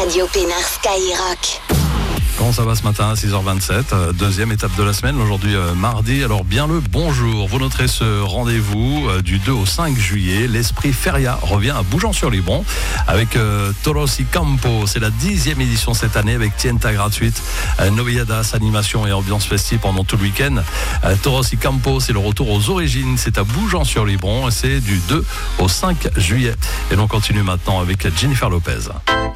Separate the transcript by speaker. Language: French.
Speaker 1: Radio Pénard Skyrock.
Speaker 2: Comment ça va ce matin à 6h27, deuxième étape de la semaine, aujourd'hui mardi, alors bien le bonjour. Vous noterez ce rendez-vous du 2 au 5 juillet, l'Esprit Feria revient à Bougeant-sur-Libron avec Toros y Campo, c'est la 10e édition cette année avec tienta gratuite, novilladas, animation et ambiance festive pendant tout le week-end. Toros y Campo, c'est le retour aux origines, c'est à Bougeant-sur-Libron et c'est du 2 au 5 juillet. Et l'on continue maintenant avec Jennifer Lopez.